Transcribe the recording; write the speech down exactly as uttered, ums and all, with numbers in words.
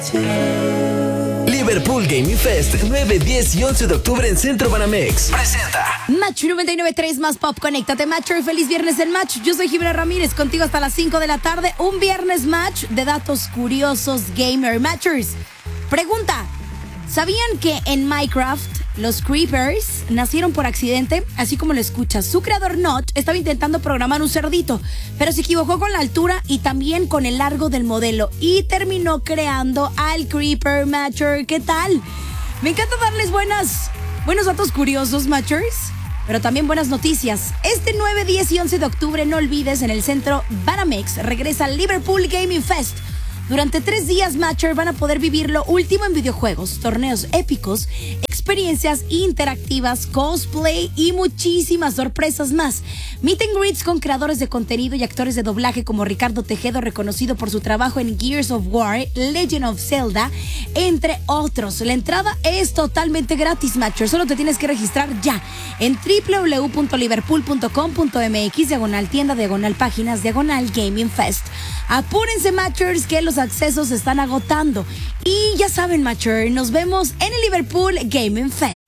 Liverpool Gaming Fest, nueve, diez y once de octubre en Centro Banamex. Presenta Match noventa y nueve punto tres más Pop. Conéctate, Matcher. Feliz viernes en Match. Yo soy Gibra Ramírez, contigo hasta las cinco de la tarde. Un viernes Match de datos curiosos gamer. Matchers, pregunta: ¿sabían que en Minecraft los creepers nacieron por accidente? Así como lo escuchas. Su creador, Not, estaba intentando programar un cerdito, pero se equivocó con la altura y también con el largo del modelo y terminó creando al creeper. Matcher, ¿qué tal? Me encanta darles buenas, buenos datos curiosos, Matchers, pero también buenas noticias. Este nueve, diez y once de octubre, no olvides, en el centro Banamex regresa Liverpool Gaming Fest. Durante tres días, Matcher, van a poder vivir lo último en videojuegos, torneos épicos, experiencias interactivas, cosplay y muchísimas sorpresas más. Meet and greets con creadores de contenido y actores de doblaje como Ricardo Tejedo, reconocido por su trabajo en Gears of War, Legend of Zelda, entre otros. La entrada es totalmente gratis, Matcher. Solo te tienes que registrar ya en www.liverpool.com.mx, diagonal tienda, diagonal páginas, diagonal Gaming Fest. Apúrense, Matchers, que los accesos se están agotando. Y ya saben, Matcher, nos vemos en el Liverpool Gaming Fest.